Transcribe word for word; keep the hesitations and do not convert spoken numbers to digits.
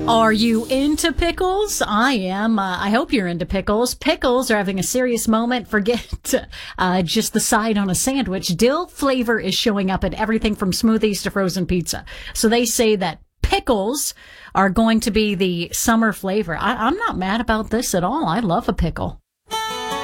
Are you into pickles? I am. Uh, I hope you're into pickles. Pickles are having a serious moment. Forget uh, just the side on a sandwich. Dill flavor is showing up in everything from smoothies to frozen pizza. So they say that pickles are going to be the summer flavor. I, I'm not mad about this at all. I love a pickle.